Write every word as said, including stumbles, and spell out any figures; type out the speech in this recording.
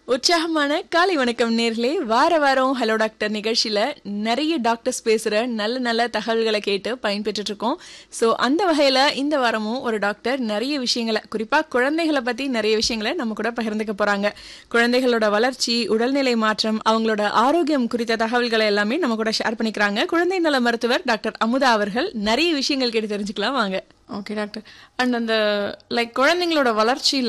உற்சாகமான காலை வணக்கம் நேர்களே. வார வாரம் ஹலோ டாக்டர் நிகழ்ச்சியில நிறைய டாக்டர்ஸ் பேசுற நல்ல நல்ல தகவல்களை கேட்டு பயன்பெற்றுட்டு இருக்கோம். ஸோ அந்த வகையில இந்த வாரமும் ஒரு டாக்டர் நிறைய விஷயங்களை, குறிப்பா குழந்தைகளை பத்தி நிறைய விஷயங்களை நம்ம கூட பகிர்ந்துக்க போறாங்க. குழந்தைகளோட வளர்ச்சி, உடல்நிலை மாற்றம், அவங்களோட ஆரோக்கியம் குறித்த தகவல்களை எல்லாமே நம்ம கூட ஷேர் பண்ணிக்கிறாங்க. குழந்தை நல மருத்துவர் டாக்டர் அமுதா அவர்கள். நிறைய விஷயங்கள் கேட்டு தெரிஞ்சுக்கலாம் வாங்க. Okay doctor. அண்ட் அந்த லைக் குழந்தைங்களோட வளர்ச்சியில